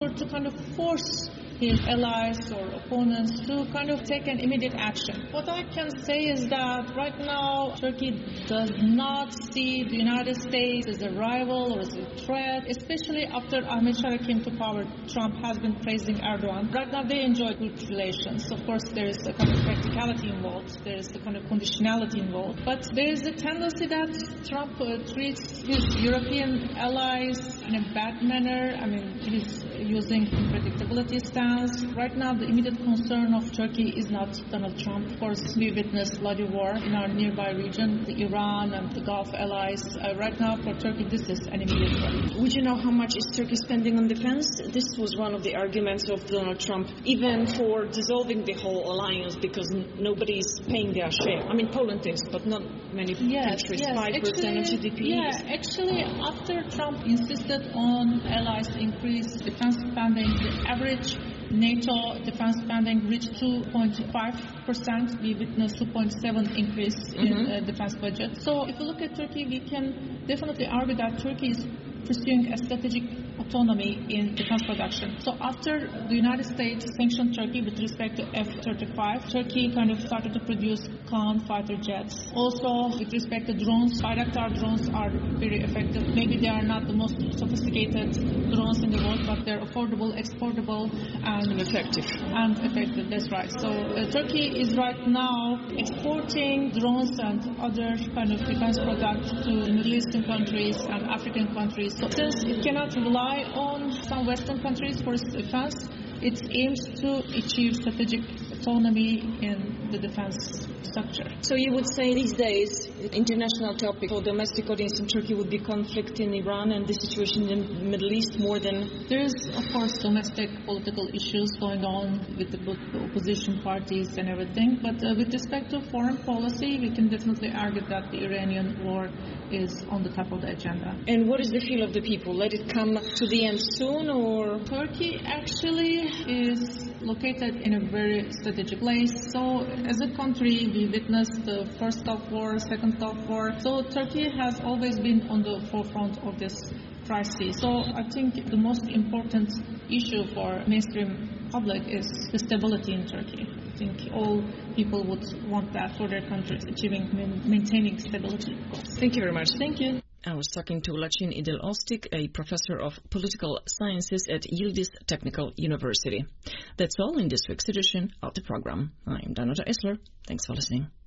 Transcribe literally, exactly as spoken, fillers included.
to kind of force his allies or opponents to kind of take an immediate action. What I can say is that right now Turkey does not see the United States as a rival or as a threat, especially after Ahmadinejad came to power. Trump has been praising Erdogan. Right now they enjoy good relations. Of course, there is a kind of practicality involved. There is a kind of conditionality involved. But there is a tendency that Trump uh, treats his European allies in a bad manner. I mean, he's using unpredictability stance. Right now, the immediate concern of Turkey is not Donald Trump. Of course, we witnessed bloody war in our nearby region, the Iran and the Gulf allies. Uh, right now, for Turkey, this is an immediate threat. Would you know how much is Turkey spending on defense? This was one of the arguments of Donald Trump, even for dissolving the whole alliance, because n- nobody is paying their share. I mean, Poland is, but not many yes, countries. Yes. five percent of G D P. Yeah, actually, after Trump insisted on allies to increase defense spending, the average NATO defense spending reached two point five percent. We witnessed two point seven increase in mm-hmm. uh, defense budget. So if you look at Turkey, we can definitely argue that Turkey is pursuing a strategic autonomy in defense production. So after the United States sanctioned Turkey with respect to F thirty-five, Turkey kind of started to produce Kaan fighter jets. Also, with respect to drones, Bayraktar drones are very effective. Maybe they are not the most sophisticated drones in the world, but they're affordable, exportable, and, and effective. And effective, that's right. So uh, Turkey is right now exporting drones and other kind of defense products to the Middle Eastern countries and African countries. So since it cannot rely on some Western countries for its defense, it aims to achieve strategic autonomy in the defense structure. So you would say these days, the international topic for domestic audience in Turkey would be conflict in Iran and the situation in the Middle East more than... There is, of course, domestic political issues going on with the opposition parties and everything, but uh, with respect to foreign policy, we can definitely argue that the Iranian war is on the top of the agenda. And what is the feel of the people? Let it come to the end soon, or...? Turkey actually is located in a very strategic place. So as a country, we witnessed the first Gulf War, second Gulf War. So Turkey has always been on the forefront of this crisis. So I think the most important issue for mainstream public is the stability in Turkey. I think all people would want that for their countries, achieving, maintaining stability. Thank you very much. Thank you. I was talking to Laçin İdil-Ostik, a professor of political sciences at Yildiz Technical University. That's all in this week's edition of the program. I'm Danuta Esler. Thanks for listening.